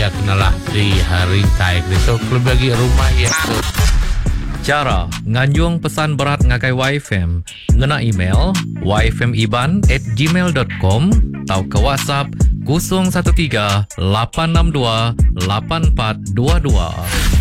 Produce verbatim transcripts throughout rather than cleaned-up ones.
ia kenalah di hari tai itu klub bagi rumah ia tu. Cara nganjung pesan berat ngagai Y F M ngena email y f m iban at gmail dot com atau ke WhatsApp kosong satu tiga lapan enam dua lapan empat dua dua.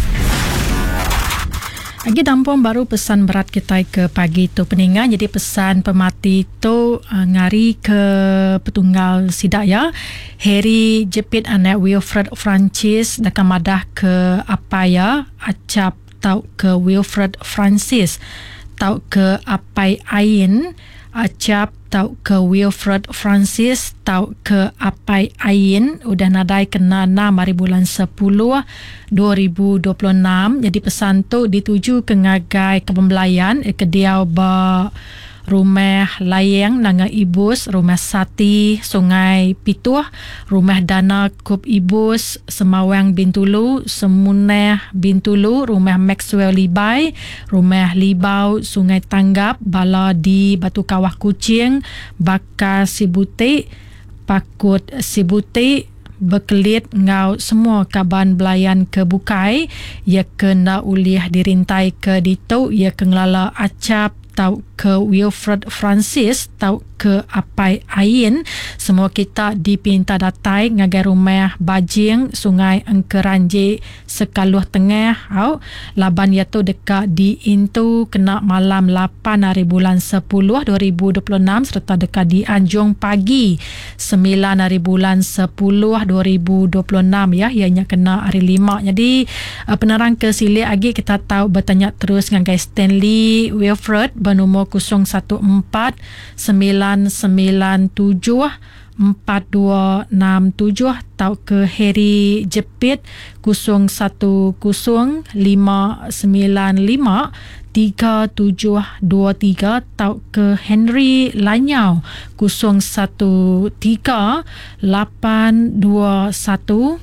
Lagi dampung baru pesan berat kita ke pagi tu peningan. Jadi pesan pemati tu uh, ngari ke petunggal sidak ya. Harry jepit anak Wilfred Francis dekat madah ke apa ya. Acap tau ke Wilfred Francis. Tau ke apai ain. Acap tau ke Wilfred Francis, tau ke apai ain, udah nadai kena enam hari bulan sepuluh dua ribu dua puluh enam. Jadi pesan tu dituju ke ngagai kepembelayan ke dia ba rumah layang nanga ibus, rumah sati sungai Pituah, rumah dana Kup Ibus Semawang Bintulu, Semuneh Bintulu, rumah Maxwell Libai, rumah Libau Sungai Tanggap, bala di Batu Kawah Kucing, Baka Sibuti, Pakut Sibuti, Bekelit ngau semua kaban belayan ke Bukai, ia kena uliah dirintai ke ditu, ia kengelala acap tau ke Wilfred Francis, tau ke apai ain. Semua kita dipinta datai ngagai rumah Bajing Sungai Engkeranje Sekaluh Tengah au laban iaitu dekat di Intu kena malam lapan hari bulan sepuluh dua ribu dua puluh enam serta dekat di Anjung pagi sembilan hari bulan sepuluh dua ribu dua puluh enam ya, ianya kena hari lima. Jadi uh, penerang ke sili lagi kita tahu bertanya terus ngagai Stanley Wilfred bernomor kosong satu empat sembilan sembilan tujuh empat dua enam tujuh, tau ke Harry jepit kosong satu kosong lima sembilan lima tiga tujuh dua tiga, tau ke Henry Lanyau kosong satu tiga lapan dua satu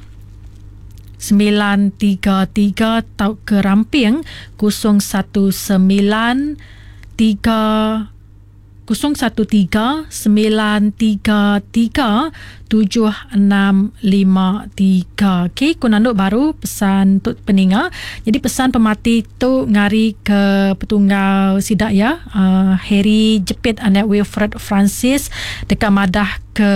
sembilan tiga tiga, tau ke Ramping kosong satu sembilan tiga kosong satu tiga sembilan tiga tiga tujuh enam lima tiga. Okey, kunanduk baru pesan tut peninga. Jadi pesan pemati tu ngari ke petunggal sidak ya. Uh, Harry jepit anak Wilfred Francis dekat madah ke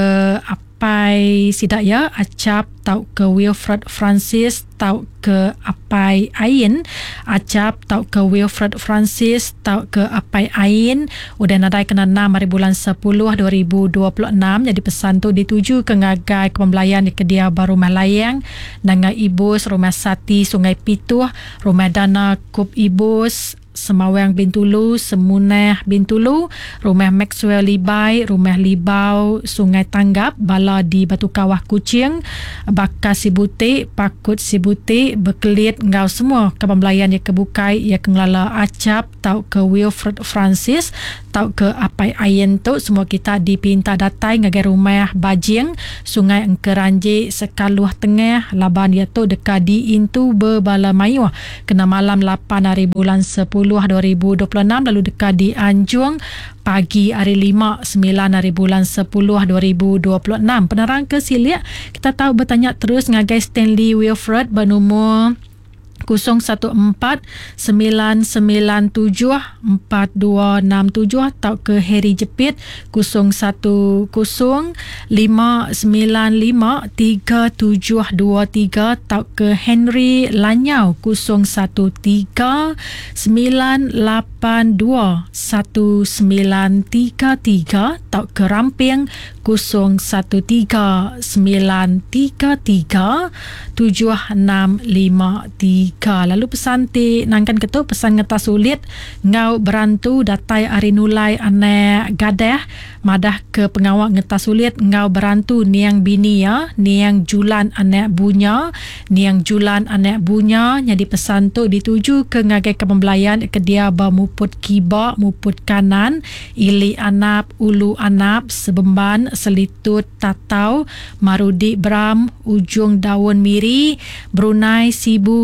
apai sidak ya. Acap tau ke Wilfred Francis, tau ke apai ain. Acap tau ke Wilfred Francis, tau ke apai ain. Udah nadai kena enam hari bulan sepuluh dua ribu dua puluh enam. Jadi pesan tu dituju ke ngagai kepembelayan di kedia baru rumah layang nanga ibus rumah sati Sungai Pituah, rumah dana Kup Ibus Semawang Bintulu, Semuneh Bintulu, rumah Maxwell Libai, rumah Libau Sungai Tanggap, bala di Batu Kawah Kucing, Baka Sibuti, Pakut Sibuti, Bekelit ngau semua kepembelayan yang kebukai ia kengelala acap tau ke Wilfred Francis, tau ke apai ain tu. Semua kita dipinta datai ngagai rumah Bajing Sungai Engkeranje Sekaluh Tengah, laban ia tu dekat di Intu Bebala Mayuh kena malam lapan hari bulan sepuluh dua ribu dua puluh enam, lalu dekat di Anjung pagi hari lima sembilan hari bulan sepuluh dua ribu dua puluh enam. Penerang ke silia kita tahu bertanya terus ngagai Stanley Wilfred bernomor kosong satu empat sembilan sembilan tujuh empat dua enam tujuh, tau ke Harry jepit kosong satu kosong lima sembilan lima tiga tujuh dua tiga, tau ke Henry Lanyau kosong satu tiga sembilan lapan dua satu sembilan tiga tiga, tau ke Ramping kosong satu tiga sembilan tiga tiga tujuh enam lima tiga. Lalu pesan ti nangkan ketuk pesan ngeta sulit ngau berantu datai arinulai anak gadah madah ke pengawak ngeta sulit ngau berantu niang bini ya, niang julan anak bunya, niang julan anak bunya. Jadi pesan tu dituju ke ngagai kepembelayan ke dia ba muput kiba muput kanan ili anap ulu anap sebemban selitut tatau marudi bram ujung daun miri Brunei Sibu Bintulu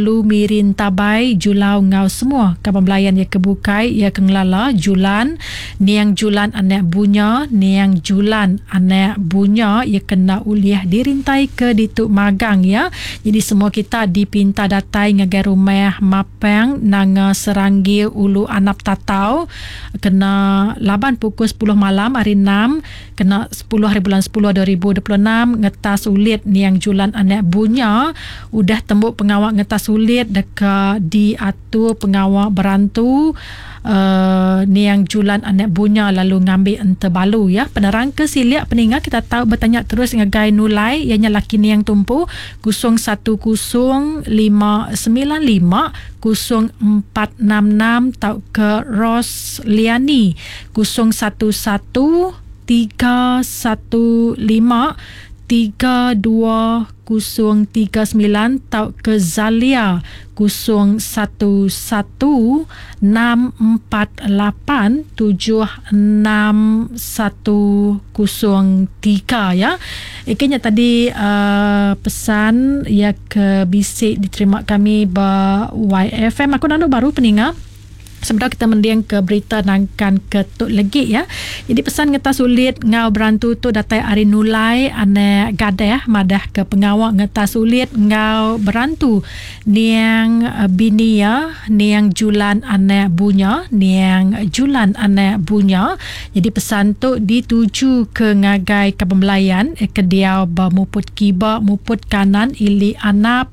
Bintulu Mirin Tabai Julau ngau semua kapal belayan ya kebukai ya kenglala Julan niang Julan anak bunya niang Julan anak bunya ya kena uliah dirintai ke dituk magang ya. Jadi semua kita dipinta datai ngagai rumah mapang nang Seranggi Ulu Anap Tatau kena laban pukul sepuluh malam hari enam kena sepuluh hari bulan sepuluh dua ribu dua puluh enam ngetas ulit niang Julan anak bunya udah tembuk pengawal ngetas ulit dekat diatur pengawal berantu uh, niang Julan anak bunya lalu ngambil ente balu ya. Penerang ke siliak peningat kita tahu bertanya terus ngagai nulai ianya laki niang tumpu kosong satu kosong lima sembilan lima kosong empat enam enam tau ke Rosliani kosong satu satu tiga satu lima tiga dua kosong tiga sembilan tau ke Zalia kosong satu satu enam empat lapan tujuh enam satu kosong tiga ya. Ikannya tadi uh, pesan ya ke bisik diterima kami ba Y F M. Aku nak baru peningat sebentar kita mendiang ke berita nangkan ke Tok Legit ya. Jadi pesan ngeta sulit ngau berantu tu datai ari nulai ane gadah madah ke pengawal ngeta sulit ngau berantu niang bini ya niang Julan ane bunya niang Julan ane bunya. Jadi pesan tu dituju ke ngagai kepembelayan eh, ke dia muput kiba muput kanan ili anap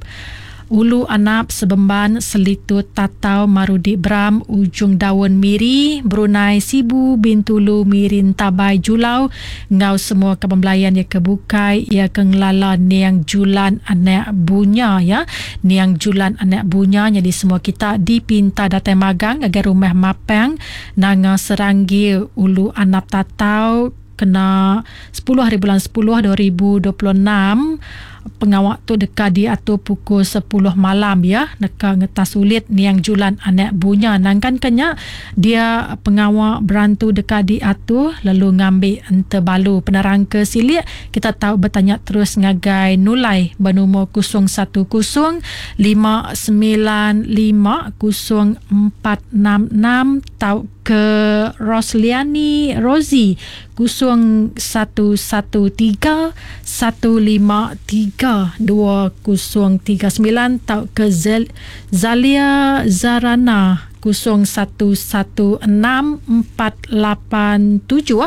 Ulu Anap Sebemban Selitut Tatau Marudi Bram Ujung Daun Miri Brunei Sibu Bintulu Mirin Tabai Julau ngau semua kepembelayan ya kebukai ya kenglala niang Julan anak bunya ya niang Julan anak bunya. Jadi semua kita dipinta datai magang agar rumah mapang nang Seranggi Ulu Anap Tatau kena sepuluh hari bulan sepuluh dua ribu dua puluh enam pengawal tu dekat diatur pukul sepuluh malam ya dekat ngetas ulit niang Julan anak bunya nangkan kenya dia pengawal berantu dekat diatur lalu ngambil ente balu. Penerang ke silik kita tahu bertanya terus ngagai nulai bernomor kosong satu kosong lima sembilan lima kosong empat enam enam tahu ke Rosliani Rozi kosong satu satu tiga satu lima tiga dua kosong tiga sembilan tau ke Zalia Zarana kosong satu satu enam empat lapan tujuh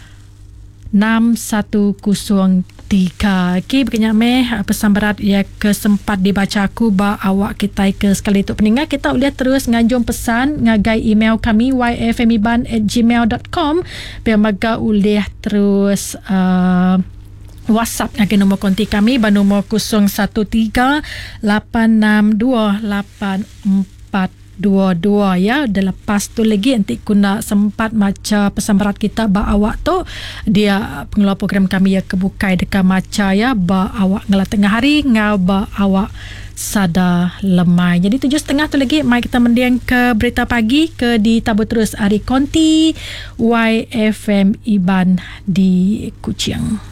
enam satu kosong tiga. Okey, berkenyak meh pesan berat ya kesempat dibaca aku ba awak kita ke sekali tu peningat kita boleh terus nganjung pesan ngagai email kami y f m iban at gmail dot com biar maga boleh terus uh, WhatsApp ngagai nombor konti kami ba nombor kosong satu tiga lapan enam dua lapan empat dua dua ya. Dan lepas tu lagi nanti kuna sempat maca pesan berat kita ba awak tu dia pengelola program kami ya kebukai dekat maca ya ba awak ngala tengah hari ngau ba awak sada lemai. Jadi tujuh setengah tu lagi mai kita mendiang ke berita pagi ke ditabur terus Ari Konti Y F M Iban di Kuching.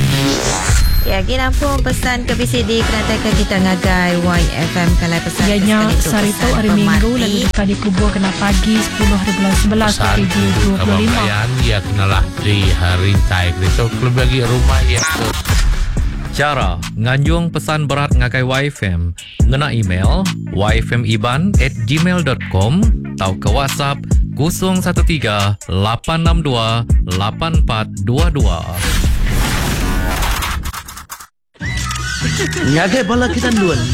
Ya, kita pun pesan ke B C D kerana kita ngagai Y F M kalau pesan ianya sarito hari Minggu lalu dekat dikubur kena pagi sepuluh hari bulan sebelas dua ribu dua puluh lima ya kenalah di hari taik itu klub bagi rumah ya. Cara nganjung pesan berat ngagai Y F M ngena email y f m iban at gmail dot com atau ke WhatsApp kosong satu tiga lapan enam dua lapan empat dua dua. Ngagai bala kita duluan.